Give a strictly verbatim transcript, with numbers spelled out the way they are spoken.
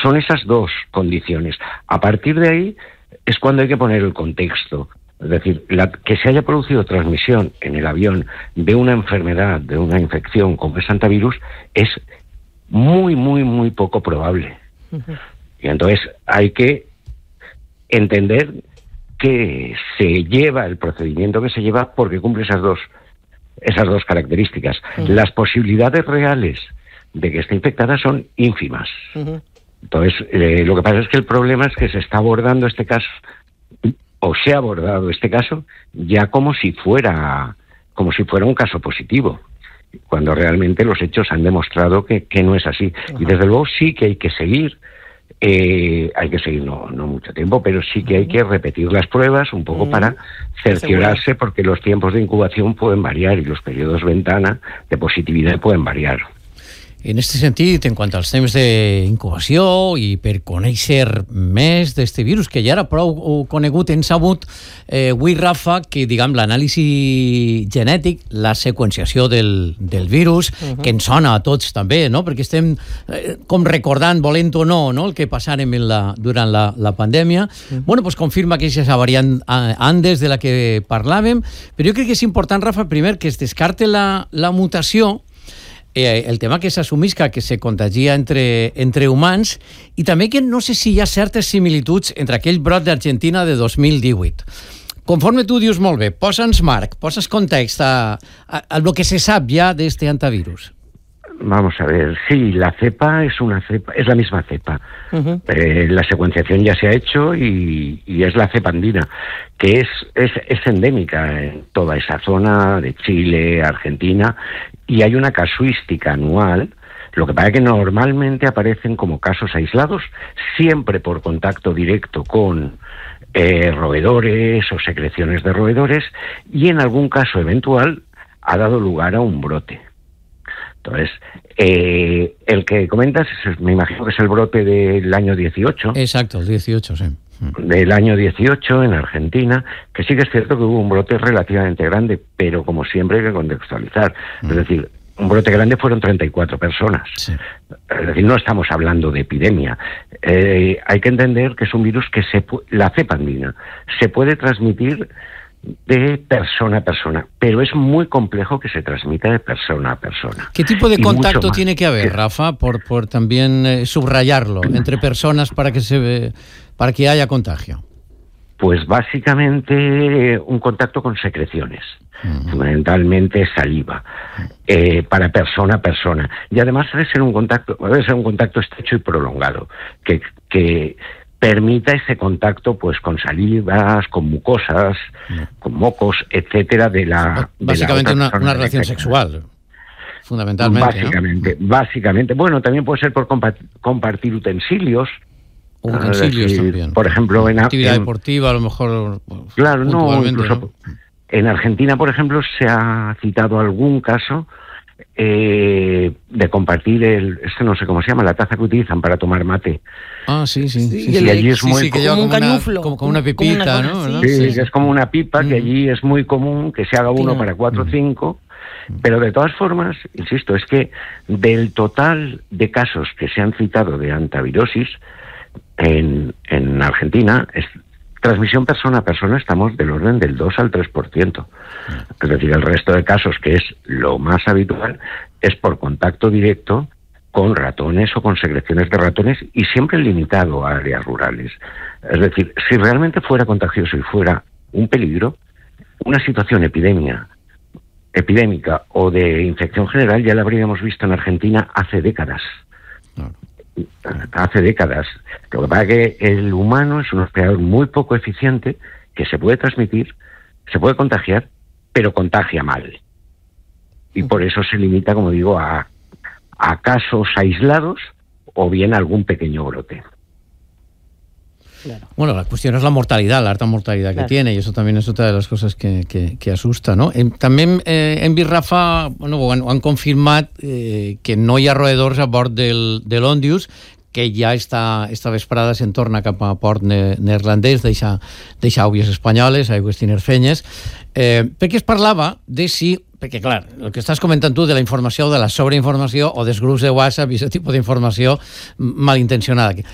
son esas dos condiciones. A partir de ahí es cuando hay que poner el contexto. Es decir, la, que se haya producido transmisión en el avión de una enfermedad, de una infección como es hantavirus, es muy, muy, muy poco probable. Uh-huh. Y entonces hay que entender que se lleva el procedimiento que se lleva porque cumple esas dos, esas dos características. Uh-huh. Las posibilidades reales de que esté infectada son ínfimas. Uh-huh. Entonces, eh, lo que pasa es que el problema es que se está abordando este caso, o se ha abordado este caso, ya como si fuera, como si fuera un caso positivo, cuando realmente los hechos han demostrado que, que no es así. Uh-huh. Y desde luego sí que hay que seguir, eh, hay que seguir no, no mucho tiempo, pero sí que hay que repetir las pruebas un poco uh-huh. para cerciorarse, porque los tiempos de incubación pueden variar y los periodos ventana de positividad pueden variar. En aquest sentit, en quant als temps d'incubació i per conèixer més d'este virus, que ja era prou conegut, hem sabut, eh, avui, Rafa, que, diguem, l'anàlisi genètic, la seqüenciació del, del virus, uh-huh. que ens sona a tots també, no? Perquè estem eh, com recordant, volent o no, no? el que passàrem en la, durant la, la pandèmia. Uh-huh. Bueno, pues confirma que és esa variant Andes de la que parlàvem, però jo crec que és important, Rafa, primer, que es descarte la, la mutació, Eh, el tema que s'assumisca que se contagia entre, entre humans, i també que no sé si hi ha certes similituds entre aquell brot d'Argentina de dos mil divuit. Conforme tu dius molt bé, posa'ns marc, posa'ns context a, a, a lo que se sap ja d'este antivirus. Vamos a ver, sí, la cepa es una cepa, es la misma cepa. Uh-huh. Eh, la secuenciación ya se ha hecho y, y es la cepa andina, que es, es, es endémica en toda esa zona de Chile, Argentina, y hay una casuística anual. Lo que pasa es que normalmente aparecen como casos aislados, siempre por contacto directo con eh, roedores o secreciones de roedores, y en algún caso eventual ha dado lugar a un brote. Entonces, eh, el que comentas, me imagino que es el brote del año dieciocho. Exacto, el dieciocho, sí. Del año dieciocho en Argentina, que sí que es cierto que hubo un brote relativamente grande, pero como siempre hay que contextualizar. Mm. Es decir, un brote grande fueron treinta y cuatro personas. Sí. Es decir, no estamos hablando de epidemia. Eh, hay que entender que es un virus que se la cepa andina se puede transmitir de persona a persona, pero es muy complejo que se transmita de persona a persona. ¿Qué tipo de contacto tiene que haber, Rafa, por, por también eh, subrayarlo, entre personas para que se para que haya contagio? Pues básicamente un contacto con secreciones, uh-huh. fundamentalmente saliva, eh, para persona a persona. Y además debe ser un contacto, debe ser un contacto estrecho y prolongado, que, que permita ese contacto pues con salivas, con mucosas, no. con mocos, etcétera, de la... Básicamente de la una, una relación sexual, fundamentalmente. Básicamente, ¿no? básicamente. Bueno, también puede ser por compa- compartir utensilios. Utensilios decir, también. Por ejemplo, en... Actividad en, deportiva, a lo mejor... Claro, no, incluso... ¿no? En Argentina, por ejemplo, se ha citado algún caso eh, de compartir el, este no sé cómo se llama, la taza que utilizan para tomar mate. Ah, sí, sí. sí, sí, sí, sí, allí es sí, muy sí, que como lleva un como cañuflo, una, como, como una pipita, como una ¿no? cosa, Sí, sí, sí, sí. es como una pipa mm. que allí es muy común que se haga uno sí. para cuatro o cinco, mm. pero de todas formas, insisto, es que del total de casos que se han citado de antivirosis en, en Argentina, es, transmisión persona a persona estamos del orden del dos al tres por ciento. Es decir, el resto de casos, que es lo más habitual, es por contacto directo con ratones o con secreciones de ratones y siempre limitado a áreas rurales. Es decir, si realmente fuera contagioso y fuera un peligro, una situación epidemia, epidémica o de infección general ya la habríamos visto en Argentina hace décadas. No. Hace décadas. Lo que pasa es que el humano es un hospedador muy poco eficiente que se puede transmitir, se puede contagiar, pero contagia mal. Y por eso se limita, como digo, a, a casos aislados o bien a algún pequeño brote. Claro. Bueno, la cuestión es la mortalidad, la alta mortalidad claro. que tiene, y eso también es otra de las cosas que, que, que asusta, ¿no? Eh, també eh, hem vist, Rafa, bueno, ho han, ho han confirmat eh, que no hi ha roedors a bord del, de l'Ondius, que ja està, esta vesprada se'n torna cap a port ne, neerlandès, deixa, deixa àuies espanyoles, aigües tinerfenyes, eh, perquè es parlava de si, perquè clar, el que estàs comentant tu de la informació, de la sobreinformació o dels grups de WhatsApp i aquest tipus d'informació malintencionada.